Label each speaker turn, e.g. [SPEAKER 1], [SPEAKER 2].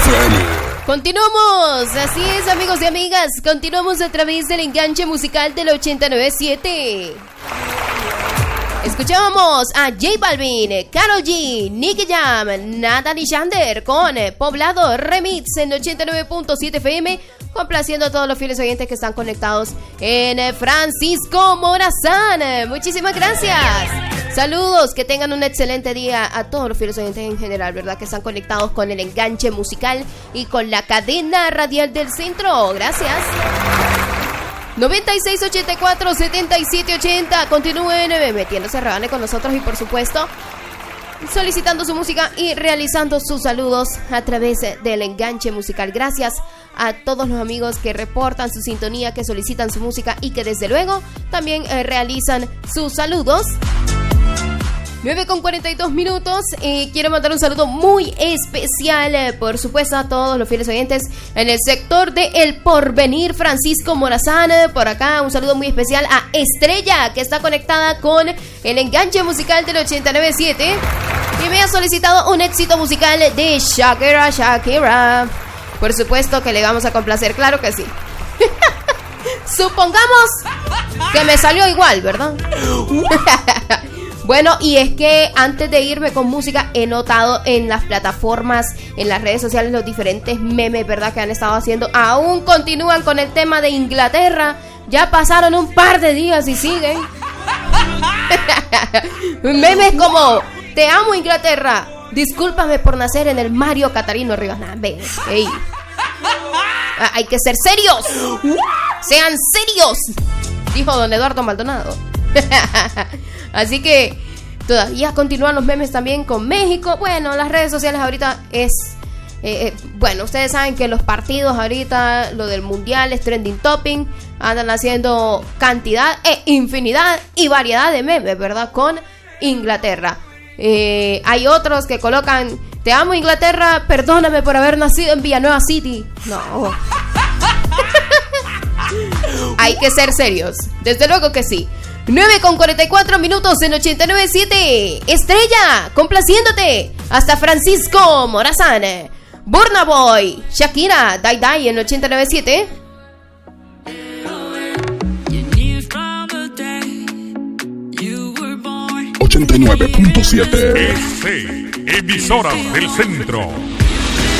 [SPEAKER 1] FM.
[SPEAKER 2] Continuamos, así es, amigos y amigas, continuamos a través del enganche musical del 89.7. Escuchábamos a J Balvin, Karol G, Nicky Jam, Natalie Shander con Poblado Remix en 89.7 FM, complaciendo a todos los fieles oyentes que están conectados en Francisco Morazán. Muchísimas gracias. Saludos, que tengan un excelente día a todos los fieles oyentes en general, ¿verdad? Que están conectados con el enganche musical y con la cadena radial del centro. Gracias. 9684-7780. Continúen metiéndose rebane con nosotros y, por supuesto, solicitando su música y realizando sus saludos a través del enganche musical. Gracias a todos los amigos que reportan su sintonía, que solicitan su música y que desde luego también realizan sus saludos. 9:42. Quiero mandar un saludo muy especial, por supuesto, a todos los fieles oyentes en el sector de El Porvenir, Francisco Morazán. Por acá, un saludo muy especial a Estrella, que está conectada con el enganche musical del 89.7 y me ha solicitado un éxito musical de Shakira. Por supuesto que le vamos a complacer, claro que sí. Supongamos que me salió igual, ¿verdad? Bueno, y es que antes de irme con música he notado en las plataformas, en las redes sociales, los diferentes memes, ¿verdad?, que han estado haciendo. Aún continúan con el tema de Inglaterra. Ya pasaron un par de días y siguen. Memes como: te amo, Inglaterra. Discúlpame por nacer en el Mario Catarino Rivas. Ey. Hay que ser serios. Sean serios, dijo don Eduardo Maldonado. Así que todavía continúan los memes también con México. Bueno, las redes sociales ahorita es... bueno, ustedes saben que los partidos ahorita, lo del mundial es trending topping. Andan haciendo cantidad infinidad y variedad de memes, ¿verdad?, con Inglaterra. Hay otros que colocan: te amo, Inglaterra, perdóname por haber nacido en Villanueva City. No. Hay que ser serios, desde luego que sí. 9:44 en 89.7. Estrella, complaciéndote hasta Francisco Morazán. Burna Boy, Shakira, Die Die en 89.7.
[SPEAKER 1] ...89.7.
[SPEAKER 3] Emisora del Centro.